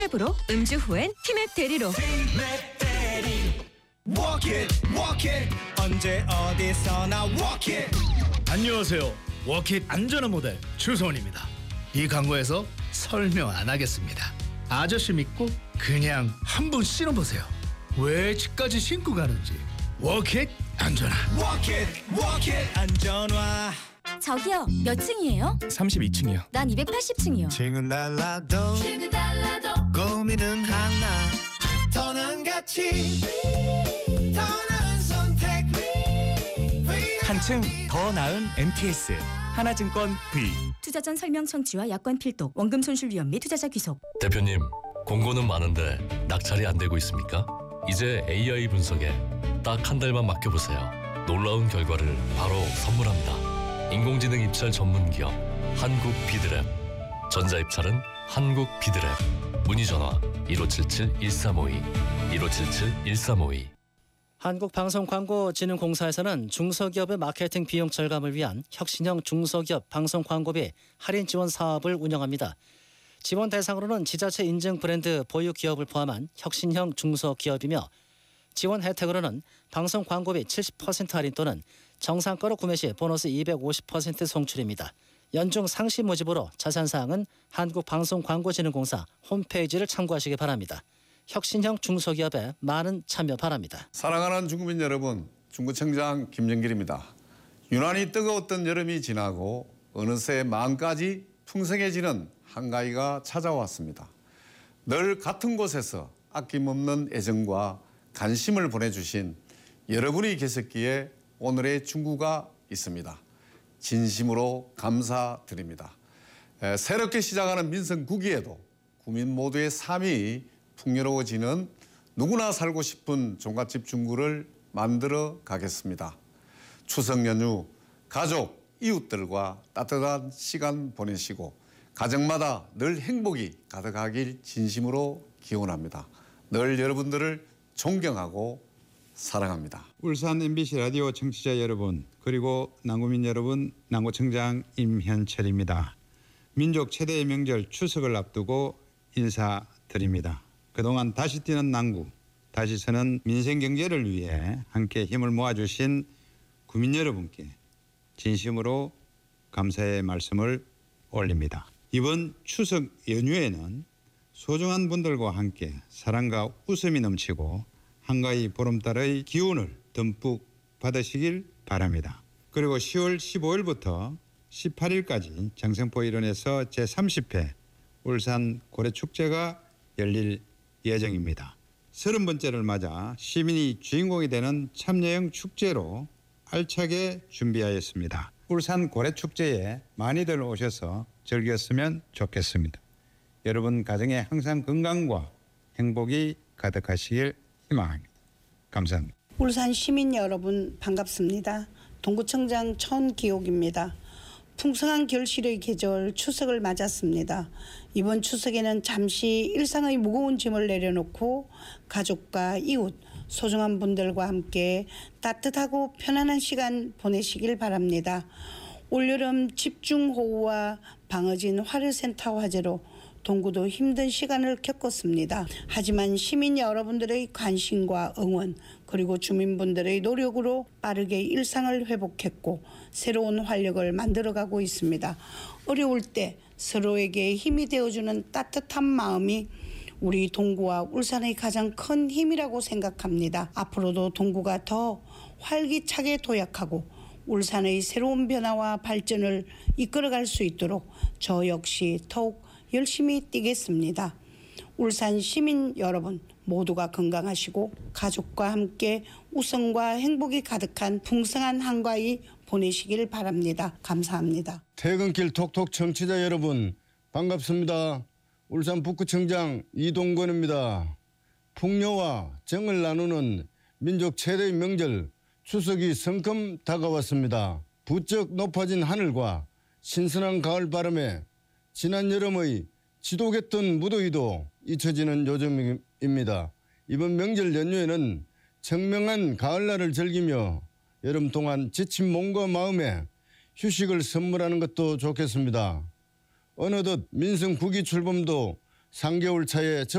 로 음주 후엔 티맵 대리로 티맵 대리 Walk it, walk it 언제 어디서나 walk it. 안녕하세요. 워킷 안전한 모델 추성훈입니다. 이 광고에서 설명 안 하겠습니다. 아저씨 믿고 그냥 한번 신어보세요. 왜 집까지 신고 가는지. 워킷 안전한. Walk it, walk it 안전화. 저기요, 몇 층이에요? 32층이요. 난 280층이요. 층은 달라도 고민은 하나. 더 나은 가치 더 나은 선택 한층 더 나은 MTS 하나증권 V. 투자 전 설명 청취와 약관 필독, 원금 손실 위험 및 투자자 귀속. 대표님, 공고는 많은데 낙찰이 안 되고 있습니까? 이제 AI 분석에 딱 한 달만 맡겨보세요. 놀라운 결과를 바로 선물합니다. 인공지능 입찰 전문 기업 한국 비드랩. 전자입찰은 한국 비드랩. 문의 전화 1577-1352 1577-1352. 한국방송광고진흥공사에서는 중소기업의 마케팅 비용 절감을 위한 혁신형 중소기업 방송광고비 할인 지원 사업을 운영합니다. 지원 대상으로는 지자체 인증 브랜드 보유 기업을 포함한 혁신형 중소기업이며 지원 혜택으로는 방송 광고비 70% 할인 또는 정상가로 구매 시 보너스 250% 송출입니다. 연중 상시 모집으로 자세한 사항은 한국방송광고진흥공사 홈페이지를 참고하시기 바랍니다. 혁신형 중소기업에 많은 참여 바랍니다. 사랑하는 중국민 여러분, 중구청장 김영길입니다. 유난히 뜨거웠던 여름이 지나고 어느새 마음까지 풍성해지는 한가위가 찾아왔습니다. 늘 같은 곳에서 아낌없는 애정과 관심을 보내주신 여러분이 계셨기에 오늘의 중구가 있습니다. 진심으로 감사드립니다. 새롭게 시작하는 민선 9기에도 구민 모두의 삶이 풍요로워지는 누구나 살고 싶은 종갓집 중구를 만들어 가겠습니다. 추석 연휴 가족, 이웃들과 따뜻한 시간 보내시고 가정마다 늘 행복이 가득하길 진심으로 기원합니다. 늘 여러분들을 존경하고 사랑합니다. 울산 MBC 라디오 청취자 여러분, 그리고 남구민 여러분, 남구청장 임현철입니다. 민족 최대의 명절 추석을 앞두고 인사드립니다. 그동안 다시 뛰는 남구, 다시 서는 민생 경제를 위해 함께 힘을 모아주신 구민 여러분께 진심으로 감사의 말씀을 올립니다. 이번 추석 연휴에는 소중한 분들과 함께 사랑과 웃음이 넘치고 한가위 보름달의 기운을 듬뿍 받으시길 바랍니다. 그리고 10월 15일부터 18일까지 장성포 일원에서 제30회 울산 고래축제가 열릴 예정입니다. 30번째를 맞아 시민이 주인공이 되는 참여형 축제로 알차게 준비하였습니다. 울산 고래축제에 많이들 오셔서 즐겼으면 좋겠습니다. 여러분 가정에 항상 건강과 행복이 가득하시길 희망합니다. 감사합니다. 울산 시민 여러분 반갑습니다. 동구청장 천기옥입니다. 풍성한 결실의 계절 추석을 맞았습니다. 이번 추석에는 잠시 일상의 무거운 짐을 내려놓고 가족과 이웃, 소중한 분들과 함께 따뜻하고 편안한 시간 보내시길 바랍니다. 올여름 집중호우와 방어진 화르센터 화재로 동구도 힘든 시간을 겪었습니다. 하지만 시민 여러분들의 관심과 응원, 그리고 주민분들의 노력으로 빠르게 일상을 회복했고 새로운 활력을 만들어가고 있습니다. 어려울 때 서로에게 힘이 되어주는 따뜻한 마음이 우리 동구와 울산의 가장 큰 힘이라고 생각합니다. 앞으로도 동구가 더 활기차게 도약하고 울산의 새로운 변화와 발전을 이끌어갈 수 있도록 저 역시 더욱 열심히 뛰겠습니다. 울산 시민 여러분 모두가 건강하시고 가족과 함께 웃음과 행복이 가득한 풍성한 한가위 보내시길 바랍니다. 감사합니다. 퇴근길 톡톡 청취자 여러분 반갑습니다. 울산 북구청장 이동건입니다. 풍요와 정을 나누는 민족 최대의 명절 추석이 성큼 다가왔습니다. 부쩍 높아진 하늘과 신선한 가을 바람에 지난 여름의 지독했던 무더위도 잊혀지는 요즘입니다. 이번 명절 연휴에는 청명한 가을날을 즐기며 여름 동안 지친 몸과 마음에 휴식을 선물하는 것도 좋겠습니다. 어느덧 민선 9기 출범도 3개월 차에